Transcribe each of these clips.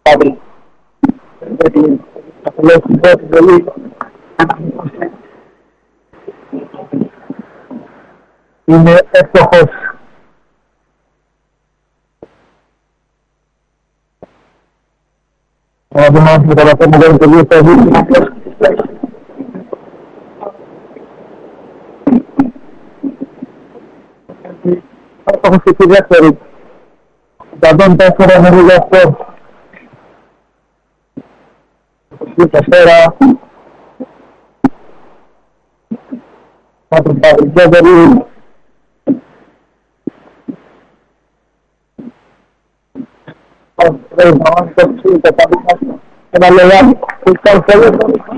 Padre. Είναι εύστοχος. Να δούμε αν θα καταφέρουμε να τελείω το βίντεο. Έχω στη δεύτερη. 104 με αυτό. Τεσσέρα. Θα το πάρει δεύτερη. Πρέπει να μάθει το ψήλιο το πάρει. Ένα λεγάκι που ήταν πολύ.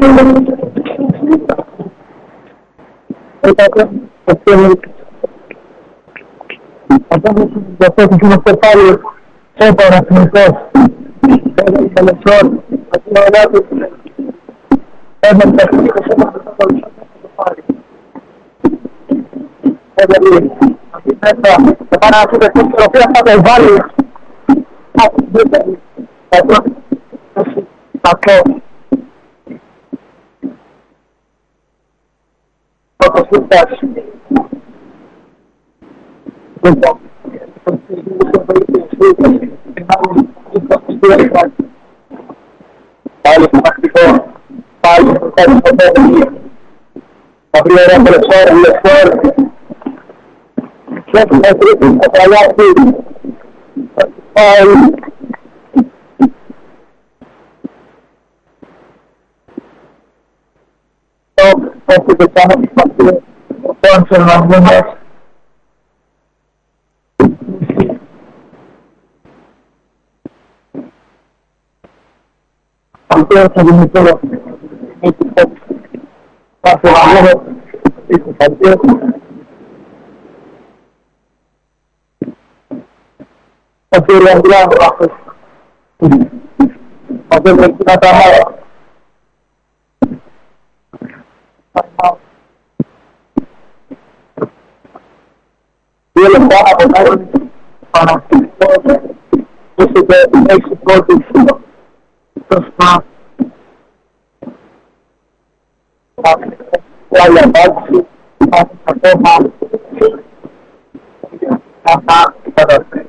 Αυτό που είμαστε πάλι στο Παναθηναϊκός. Πέρα η Καλεσόν, αυτή η ώρα του έμενε τα χρήματα σε ένα το πάρει. Αυτή μέσα, θα πάνε να φύγει στην τροφία, θα το βάλει. Αυτό. Το σύνταξη. Λοιπόν, πάλι σημαντικό, πάλι στο πέρα, θα βρει ωραία λεσόρ, και θα βρει το παλιάκι, πάλι, όχι το κάνω σπαθείο, ο πόνσερ να βγούμε. Αυτό θα δούμε τώρα. Θα φεύγω. Είσαι παλιές. Θα φύγει αγγλάνο αυτός. Θα φύγει να τα μάρα. Δύο λεπτά από κάτω. Παναθηναϊκός. Είσαι έξι πρώτης. Σωστά. Άλλη απάντηση. Ακόμα. Αυτά καταφέρει.